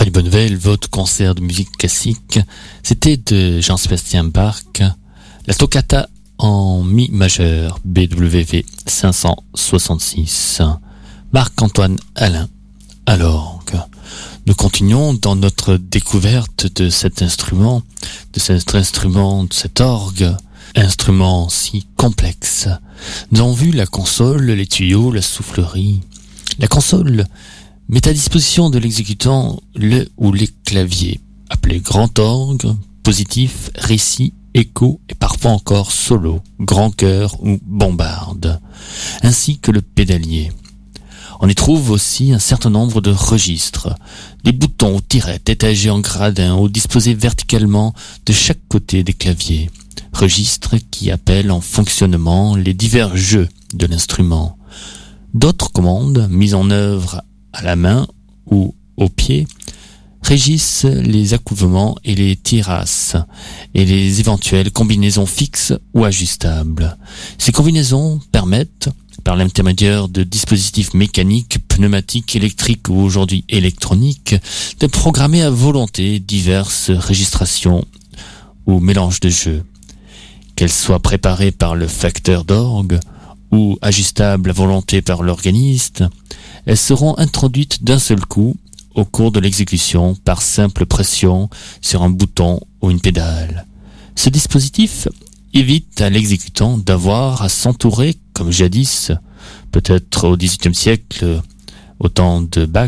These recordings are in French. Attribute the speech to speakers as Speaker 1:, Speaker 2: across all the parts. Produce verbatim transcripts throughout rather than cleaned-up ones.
Speaker 1: Radio Bonne Nouvelle, votre concert de musique classique, c'était de Jean-Sébastien Bach, la toccata en mi majeur, B W V cinq cent soixante-six. Marc-Antoine Alain, à l'orgue. Nous continuons dans notre découverte de cet instrument, de cet instrument, de cet orgue, instrument si complexe. Nous avons vu la console, les tuyaux, la soufflerie. La console met à disposition de l'exécutant le ou les claviers, appelés grand orgue, positif, récit, écho et parfois encore solo, grand chœur ou bombarde, ainsi que le pédalier. On y trouve aussi un certain nombre de registres, des boutons ou tirettes étagés en gradins ou disposés verticalement de chaque côté des claviers, registres qui appellent en fonctionnement les divers jeux de l'instrument. D'autres commandes, mises en œuvre à la main ou au pied, régissent les accouvements et les tirasses et les éventuelles combinaisons fixes ou ajustables. Ces combinaisons permettent, par l'intermédiaire de dispositifs mécaniques, pneumatiques, électriques ou aujourd'hui électroniques, de programmer à volonté diverses registrations ou mélanges de jeux. Qu'elles soient préparées par le facteur d'orgue ou ajustables à volonté par l'organiste, elles seront introduites d'un seul coup au cours de l'exécution par simple pression sur un bouton ou une pédale. Ce dispositif évite à l'exécutant d'avoir à s'entourer, comme jadis, peut-être au dix-huitième siècle, au temps de Bach,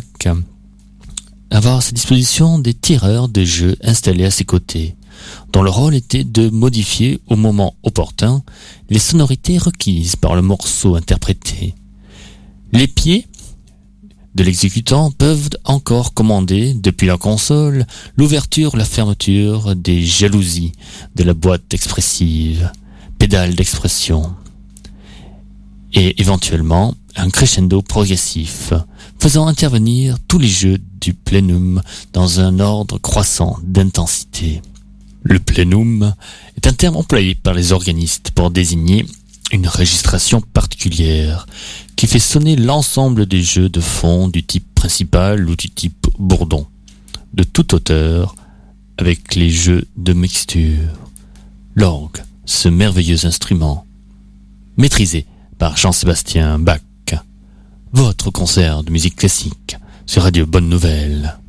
Speaker 1: avoir à sa disposition des tireurs de jeu installés à ses côtés, dont le rôle était de modifier au moment opportun les sonorités requises par le morceau interprété. Les pieds de l'exécutant peuvent encore commander, depuis la console, l'ouverture ou la fermeture des jalousies de la boîte expressive, pédale d'expression, et éventuellement un crescendo progressif, faisant intervenir tous les jeux du plénum dans un ordre croissant d'intensité. Le plénum est un terme employé par les organistes pour désigner une enregistration particulière qui fait sonner l'ensemble des jeux de fond du type principal ou du type bourdon, de toute hauteur, avec les jeux de mixture. L'orgue, ce merveilleux instrument, maîtrisé par Jean-Sébastien Bach. Votre concert de musique classique sur Radio Bonne Nouvelle.